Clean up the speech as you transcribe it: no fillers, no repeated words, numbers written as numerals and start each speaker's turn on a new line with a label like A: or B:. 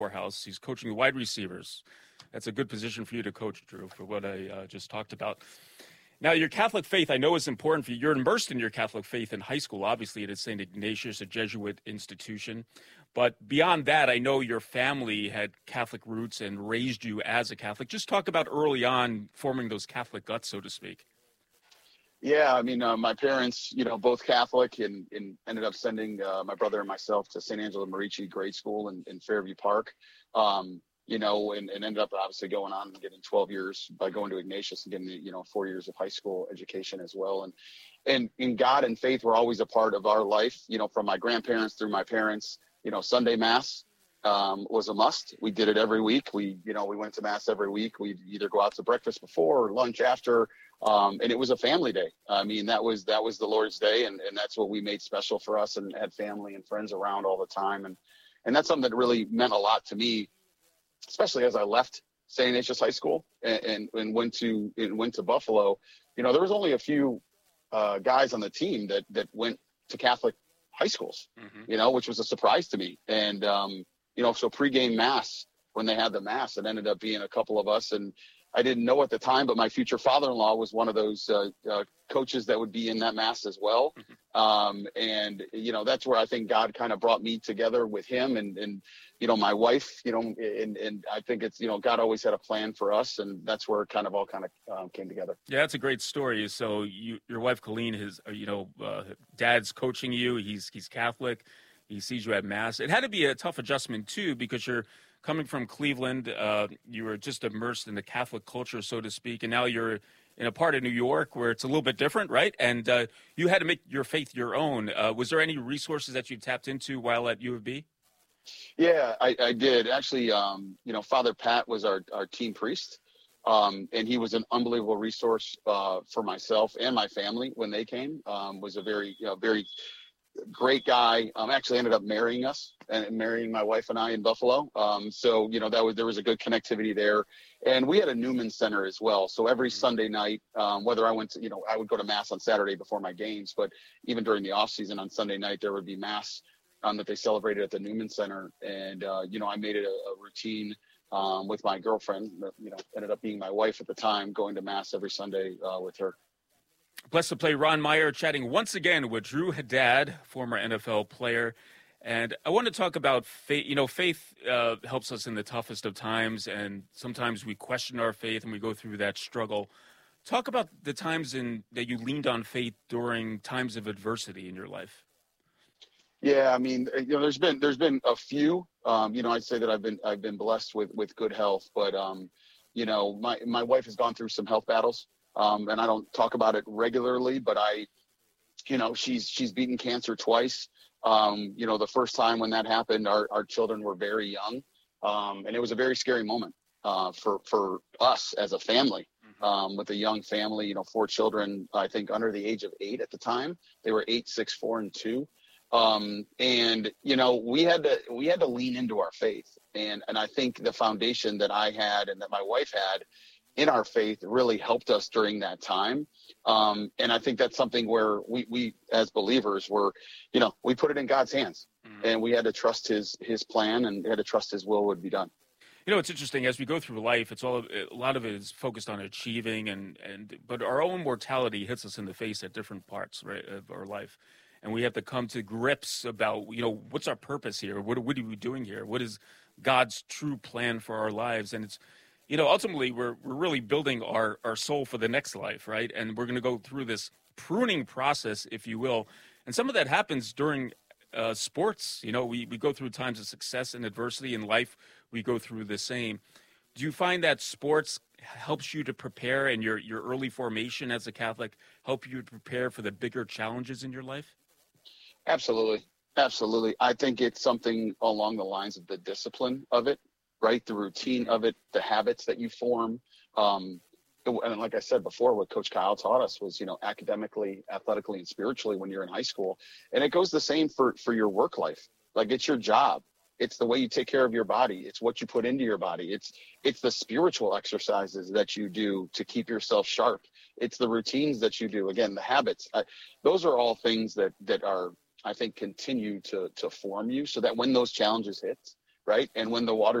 A: Morehouse. He's coaching the wide receivers. That's a good position for you to coach, Drew, for what I just talked about. Now, your Catholic faith, I know is important for you. You're immersed in your Catholic faith in high school, obviously, at St. Ignatius, a Jesuit institution. But beyond that, I know your family had Catholic roots and raised you as a Catholic. Just talk about early on forming those Catholic guts, so to speak.
B: Yeah, I mean, my parents, both Catholic and ended up sending my brother and myself to St. Angelo Merici grade school in Fairview Park. And ended up obviously going on and getting 12 years by going to Ignatius and getting, 4 years of high school education as well. And God and faith were always a part of our life, from my grandparents through my parents. Sunday Mass was a must. We did it every week. We went to Mass every week. We'd either go out to breakfast before or lunch after. And it was a family day. I mean, that was the Lord's day. And that's what we made special for us, and had family and friends around all the time. And that's something that really meant a lot to me, especially as I left St. Ignatius High School and went to Buffalo. There was only a few guys on the team that went to Catholic high schools, which was a surprise to me. And, so pregame Mass, when they had the Mass, it ended up being a couple of us. And I didn't know at the time, but my future father-in-law was one of those coaches that would be in that Mass as well. And that's where I think God kind of brought me together with him and my wife, and I think it's, God always had a plan for us, and that's where it all came together.
A: Yeah, that's a great story. So your wife, Colleen, dad's coaching you. He's Catholic. He sees you at Mass. It had to be a tough adjustment too, because you're coming from Cleveland. You were just immersed in the Catholic culture, so to speak, and now you're in a part of New York where it's a little bit different, right? And you had to make your faith your own. Was there any resources that you tapped into while at U of B?
B: Yeah, I did. Actually, Father Pat was our team priest, and he was an unbelievable resource for myself and my family when they came. Was a very great guy. Actually ended up marrying my wife and I in Buffalo. So there was a good connectivity there, and we had a Newman Center as well. So every Sunday night, whether I went to, I would go to Mass on Saturday before my games, but even during the off season on Sunday night, there would be Mass that they celebrated at the Newman Center. And, I made it a routine with my girlfriend, ended up being my wife at the time, going to Mass every Sunday with her.
A: Blessed to play Ron Meyer, chatting once again with Drew Haddad, former NFL player. And I want to talk about faith. Faith helps us in the toughest of times, and sometimes we question our faith and we go through that struggle. Talk about the times that you leaned on faith during times of adversity in your life.
B: Yeah, I mean, there's been a few. I'd say that I've been blessed with good health, but my wife has gone through some health battles. And I don't talk about it regularly, but she's beaten cancer twice. The first time when that happened, our children were very young. And it was a very scary moment, for us as a family, with a young family, 4 children, I think under the age of 8 at the time. They were 8, 6, 4, and 2. We had to lean into our faith. And I think the foundation that I had and that my wife had in our faith really helped us during that time. And I think that's something where we as believers we put it in God's hands, and we had to trust his plan, and had to trust his will would be done.
A: It's interesting as we go through life, a lot of it is focused on achieving but our own mortality hits us in the face at different parts, right, of our life. And we have to come to grips about, what's our purpose here? What are we doing here? What is God's true plan for our lives? And it's, ultimately, we're really building our soul for the next life, right? And we're going to go through this pruning process, if you will. And some of that happens during sports. We go through times of success and adversity in life. We go through the same. Do you find that sports helps you to prepare, and your early formation as a Catholic help you to prepare for the bigger challenges in your life?
B: Absolutely. Absolutely. I think it's something along the lines of the discipline of it, right? The routine of it, the habits that you form. And like I said before, what Coach Kyle taught us was, academically, athletically, and spiritually when you're in high school. And it goes the same for your work life. Like, it's your job. It's the way you take care of your body. It's what you put into your body. It's the spiritual exercises that you do to keep yourself sharp. It's the routines that you do. Again, the habits. Those are all things that are, I think, continue to form you, so that when those challenges hit, right? And when the water